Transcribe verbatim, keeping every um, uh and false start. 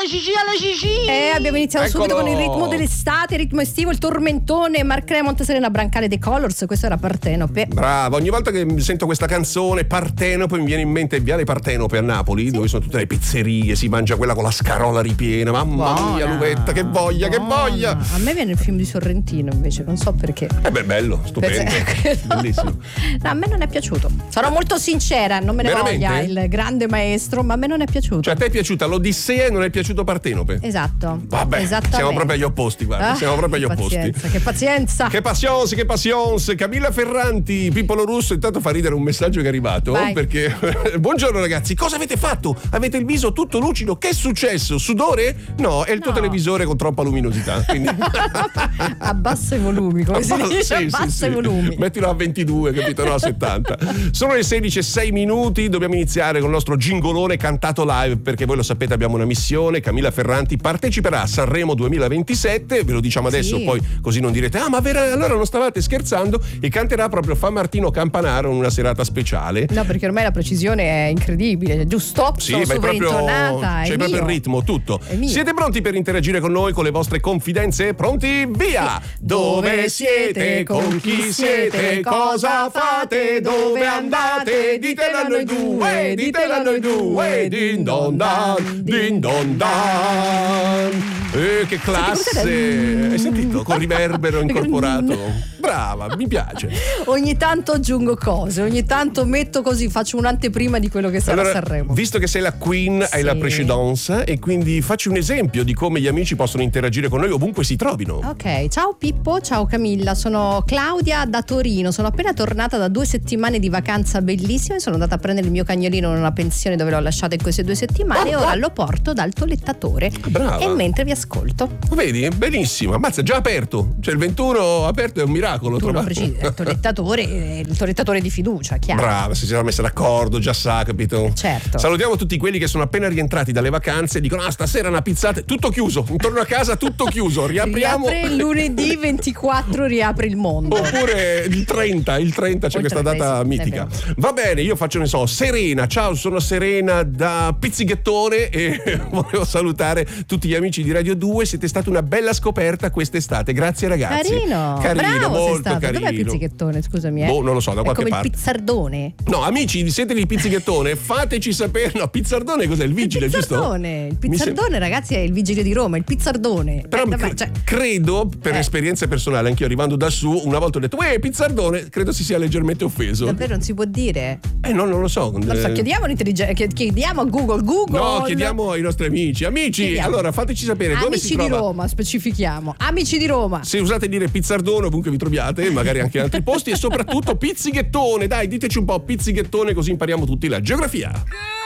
Gigi alla Gigi. Eh, abbiamo iniziato Eccolo. subito con il ritmo dell'estate, il ritmo estivo, il tormentone, Mark Cremont, Serena Brancale dei Colors. Questo era Partenope. Brava, ogni volta che sento questa canzone Partenope mi viene in mente Viale Partenope a Napoli, sì, dove sono tutte le pizzerie, si mangia quella con la scarola ripiena. Mamma Buona. mia, l'uvetta, che voglia, Buona. che voglia. A me viene il film di Sorrentino invece, non so perché. Eh beh, bello, stupendo. Bellissimo. No, a me non è piaciuto. Sarò molto sincera, non me ne Veramente? voglia il grande maestro, ma a me non è piaciuto. Cioè a te è piaciuta l'Odissea e non è piaciuto Partenope? Esatto. Vabbè, siamo proprio agli opposti, guarda, Ah, siamo proprio agli che opposti. pazienza, che pazienza. Che passione, che passione. Camilla Ferranti, Pippolo Russo, intanto fa ridere un messaggio che è arrivato. Vai. Perché buongiorno ragazzi, cosa avete fatto? Avete il viso tutto lucido? Che è successo? Sudore? No, è il tuo No. televisore con troppa luminosità. Quindi... Abbassa i volumi, come si Abbassa- dice? sì, sì, Abbassa sì. i volumi. Mettilo a ventidue, capito? No, a settanta. Sono le sedici e sei minuti, dobbiamo iniziare con il nostro gingolone cantato live, perché voi lo sapete, abbiamo una missione. Camilla Ferranti parteciperà a Sanremo duemilaventisette, ve lo diciamo adesso, Sì. poi così non direte ah ma vera, allora non stavate scherzando, e canterà proprio Fa Martino Campanaro in una serata speciale. No, perché ormai la precisione è incredibile, giusto? Sì, Sono ma è proprio, sovraintonata, è c'è proprio il mio. ritmo, tutto. È mio. Siete pronti per interagire con noi, con le vostre confidenze? Pronti? Via! Dove siete? Con chi siete? Cosa fate? Dove andate? Ditelo a noi due, ditelo a noi due. Din don dan, din don dan. Eh, che classe! Hai sentito? Con riverbero incorporato. Brava, mi piace. Ogni tanto aggiungo cose, ogni tanto metto così, faccio un'anteprima di quello che sarà Allora, Sanremo. visto che sei la queen, hai Sì. la precedenza, e quindi facci un esempio di come gli amici possono interagire con noi ovunque si trovino. Ok, ciao Pippo, ciao Camilla, sono Claudia da Torino, sono appena tornata da due settimane di vacanza bellissime, sono andata a prendere il mio cagnolino in una pensione dove l'ho lasciato in queste due settimane e ora lo porto dal tolettatore. Brava. E mentre vi ascolto. Vedi? Benissimo, ammazza, già aperto. Cioè il ventuno aperto è un miracolo. Tu lo trovato. precisi, il tolettatore, il tolettatore di fiducia, chiaro. Brava, si siamo messi d'accordo, già sa, capito? Certo. Salutiamo tutti quelli che sono appena rientrati dalle vacanze e dicono ah stasera una pizzata, tutto chiuso, intorno a casa tutto chiuso, riapriamo. Riapre il lunedì ventiquattro, riapre il mondo. Oppure il trenta, il trenta c'è O il questa trenta, data sì, è mitica. vero. Va bene, io faccio, ne so, Serena. Ciao, sono Serena da Pizzighettone e volevo salutare tutti gli amici di Radio due. Siete stati una bella scoperta quest'estate. Grazie ragazzi. Carino, Carino, bravo sei molto stato. carino. Dov'è Pizzighettone, scusami? Eh? Boh, non lo so, da È qualche come parte. il pizzardone. No, amici, siete di Pizzighettone, fateci sapere. No, Pizzardone cos'è? Il vigile, il giusto? pizzardone, il Mi pizzardone, sem- ragazzi, è il vigile di Roma, il pizzardone. Però Eh, mi vabbè, cre- cioè, credo, per Eh. esperienza personale, anche io arrivando da su, una volta ho detto uè, Pizzardone, credo si sia leggermente offeso. davvero non si può dire. Eh no, non lo so. Non so, Eh, chiediamo un'intelligenza, chiediamo a Google, Google. No, chiediamo ai nostri amici. Amici, Chiediamo. allora fateci sapere dove Amici si di trova. Roma, specifichiamo. Amici di Roma. Se usate dire Pizzardone ovunque vi troviate, magari anche in altri posti, e soprattutto Pizzighettone. Dai, diteci un po' Pizzighettone, così impariamo tutti la geografia.